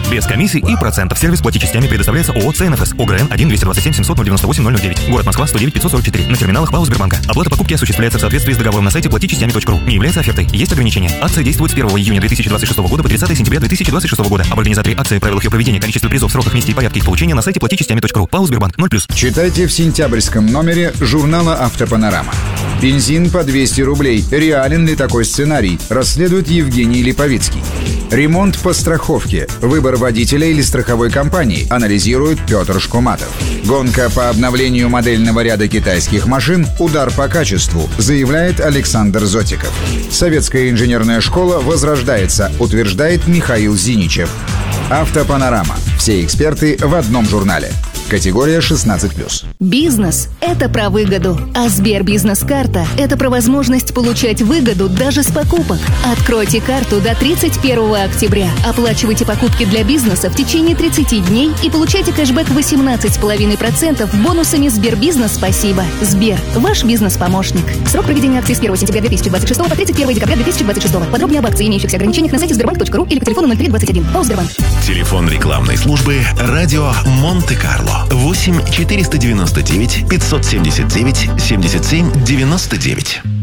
Без комиссий и процентов. Сервис плати частями предоставляется ООО «ЦНФС». ОГРН 1-227-700-098-009. Город Москва, 109-544. На терминалах ПАО Сбербанка. Оплата покупки осуществляется в соответствии с договором на сайте платичастями.ру. Не является офертой. Есть ограничения. Акция действует с 1 июня 2026 года по 30 сентября 2026 года. Об организаторе акции, правилах ее проведения, количестве призов, сроках, месте и порядке их получения на сайте платичастями.ру. ПАО Сбербанк 0+. Читайте в сентябрьском номере журнала «Автопанорама». Бензин по 200 рублей. Реален ли такой сценарий? Расследует Евгений Липовицкий. Ремонт по страховке. Выбор водителя или страховой компании. Анализирует Петр Шкуматов. Гонка по обновлению модельного ряда китайских машин. Удар по качеству, заявляет Александр Зотиков. Советская инженерная школа возрождается, утверждает Михаил Зиничев. Автопанорама. Все эксперты в одном журнале. Категория 16+. Бизнес – это про выгоду, а Сбербизнес-карта – это про возможность получать выгоду даже с покупок. Откройте карту до 31 октября. Оплачивайте покупки для бизнеса в течение 30 дней и получайте кэшбэк 18,5% бонусами Сбербизнес «Спасибо». Сбер – ваш бизнес-помощник. Срок проведения акции с 1 сентября 2026 по 31 декабря 2026. Подробнее об акции и имеющихся ограничениях на сайте sberbank.ru или по телефону 0321. ПАО Сбербанк. Телефон рекламной службы «Радио Монте-Карло». 8 499 579 77 99.